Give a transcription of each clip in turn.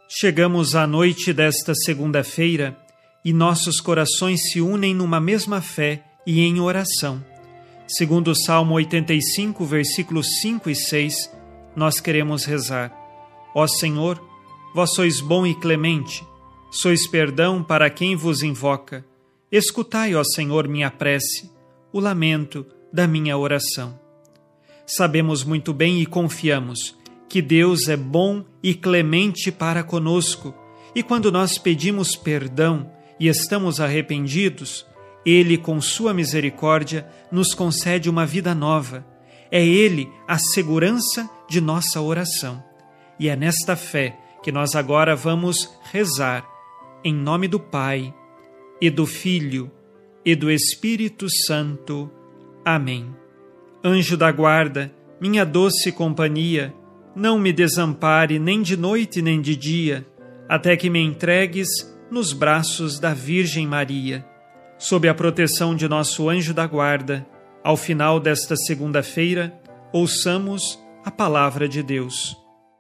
Chegamos à noite desta segunda-feira e nossos corações se unem numa mesma fé e em oração. Segundo o Salmo 85, versículos 5 e 6, nós queremos rezar: Ó Senhor, vós sois bom e clemente, sois perdão para quem vos invoca. Escutai, ó Senhor, minha prece, o lamento da minha oração. Sabemos muito bem e confiamos que Deus é bom e clemente para conosco, e quando nós pedimos perdão e estamos arrependidos, Ele, com sua misericórdia, nos concede uma vida nova. É Ele a segurança de nossa oração. E é nesta fé que nós agora vamos rezar, em nome do Pai, e do Filho, e do Espírito Santo. Amém. Anjo da guarda, minha doce companhia, não me desampare nem de noite nem de dia, até que me entregues nos braços da Virgem Maria. Sob a proteção de nosso anjo da guarda, ao final desta segunda-feira, ouçamos a palavra de Deus.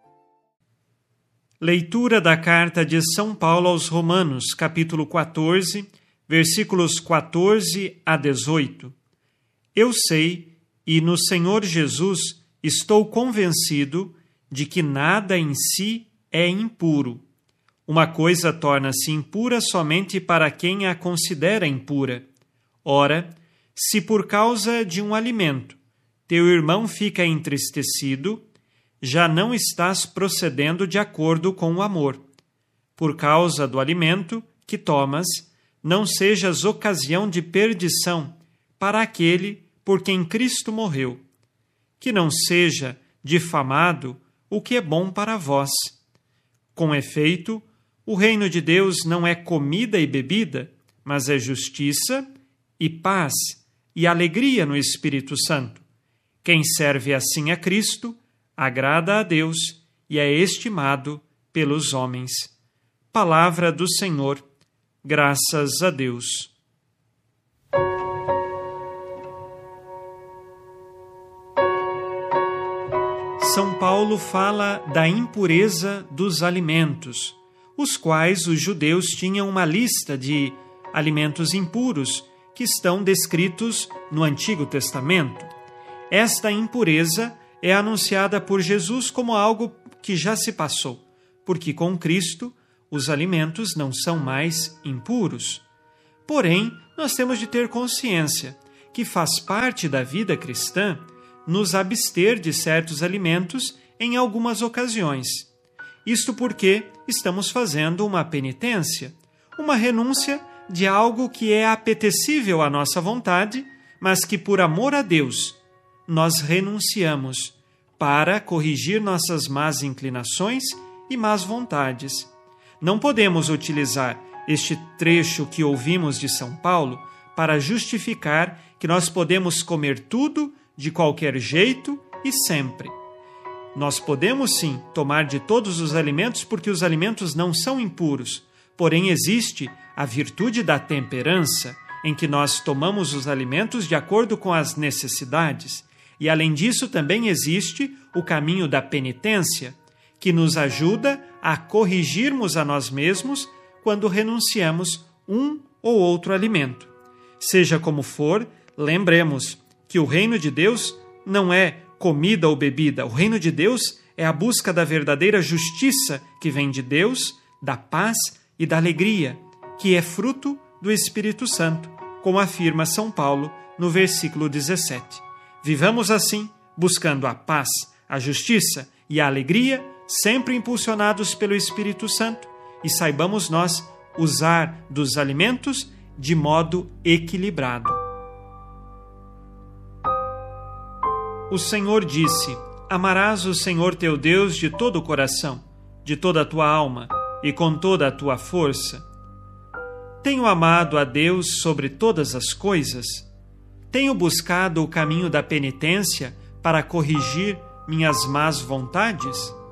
Leitura da carta de São Paulo aos Romanos, capítulo 14, versículos 14 a 18. Eu sei, e no Senhor Jesus estou convencido de que nada em si é impuro. Uma coisa torna-se impura somente para quem a considera impura. Ora, se por causa de um alimento teu irmão fica entristecido, já não estás procedendo de acordo com o amor. Por causa do alimento que tomas, não sejas ocasião de perdição para aquele por quem Cristo morreu. Que não seja difamado o que é bom para vós. Com efeito, o reino de Deus não é comida e bebida, mas é justiça e paz e alegria no Espírito Santo. Quem serve assim a Cristo, agrada a Deus e é estimado pelos homens. Palavra do Senhor. Graças a Deus. São Paulo fala da impureza dos alimentos, os quais os judeus tinham uma lista de alimentos impuros que estão descritos no Antigo Testamento. Esta impureza é anunciada por Jesus como algo que já se passou, porque com Cristo os alimentos não são mais impuros. Porém, nós temos de ter consciência que faz parte da vida cristã nos abster de certos alimentos em algumas ocasiões. Isto porque estamos fazendo uma penitência, uma renúncia de algo que é apetecível à nossa vontade, mas que por amor a Deus nós renunciamos para corrigir nossas más inclinações e más vontades. Não podemos utilizar este trecho que ouvimos de São Paulo para justificar que nós podemos comer tudo de qualquer jeito e sempre. Nós podemos sim tomar de todos os alimentos porque os alimentos não são impuros, porém existe a virtude da temperança, em que nós tomamos os alimentos de acordo com as necessidades. E além disso também existe o caminho da penitência, que nos ajuda a corrigirmos a nós mesmos quando renunciamos um ou outro alimento. Seja como for, lembremos que o reino de Deus não é comida ou bebida. O reino de Deus é a busca da verdadeira justiça que vem de Deus, da paz e da alegria, que é fruto do Espírito Santo, como afirma São Paulo no versículo 17. Vivamos assim, buscando a paz, a justiça e a alegria, sempre impulsionados pelo Espírito Santo, e saibamos nós usar dos alimentos de modo equilibrado. O Senhor disse: Amarás o Senhor teu Deus de todo o coração, de toda a tua alma e com toda a tua força. Tenho amado a Deus sobre todas as coisas? Tenho buscado o caminho da penitência para corrigir minhas más vontades?